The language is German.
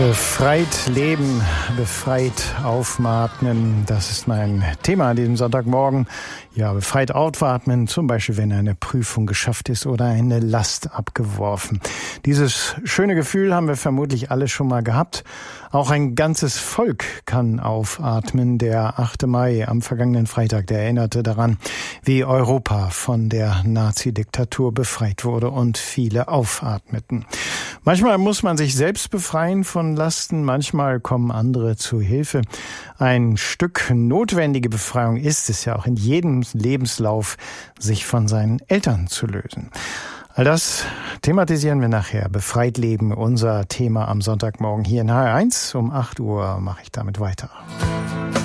Befreit leben, befreit aufatmen, das ist mein Thema an diesem Sonntagmorgen. Ja, befreit aufatmen, zum Beispiel, wenn eine Prüfung geschafft ist oder eine Last abgeworfen. Dieses schöne Gefühl haben wir vermutlich alle schon mal gehabt. Auch ein ganzes Volk kann aufatmen. Der 8. Mai am vergangenen Freitag, der erinnerte daran, wie Europa von der Nazi-Diktatur befreit wurde und viele aufatmeten. Manchmal muss man sich selbst befreien von Lasten, manchmal kommen andere zu Hilfe. Ein Stück notwendige Befreiung ist es ja auch in jedem Lebenslauf, sich von seinen Eltern zu lösen. All das thematisieren wir nachher. Befreit leben, unser Thema am Sonntagmorgen hier in HR1. Um 8 Uhr mache ich damit weiter.